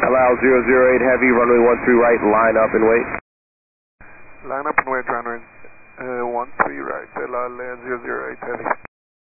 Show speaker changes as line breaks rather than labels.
Allow 008 Heavy, runway 13 right, line up and wait.
Line up and wait, runway 13 right, allow 008 Heavy.